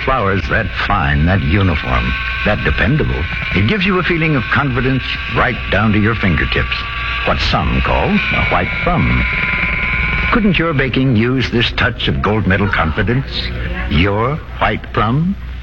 flowers that fine, that uniform, that dependable, it gives you a feeling of confidence right down to your fingertips. What some call a white thumb. Couldn't your baking use this touch of gold medal confidence? Your white plum?